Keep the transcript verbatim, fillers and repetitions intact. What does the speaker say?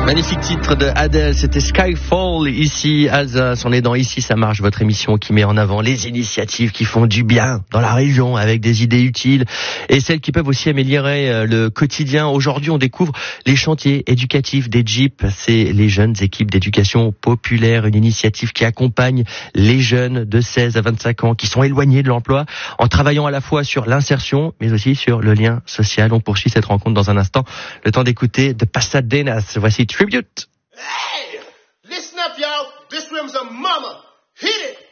Magnifique titre de Adele, c'était Skyfall, ici, Alsace. On est dans Ici ça marche, votre émission qui met en avant les initiatives qui font du bien dans la région avec des idées utiles et celles qui peuvent aussi améliorer le quotidien. Aujourd'hui, on découvre les chantiers éducatifs des J I P. C'est les jeunes équipes d'éducation populaire, une initiative qui accompagne les jeunes de seize à vingt-cinq ans qui sont éloignés de l'emploi en travaillant à la fois sur l'insertion mais aussi sur le lien social. On poursuit cette rencontre dans un instant. Le temps d'écouter de Pasadenas. Voici Tribute. Hey, listen up, y'all. This room's a mama. Hit it.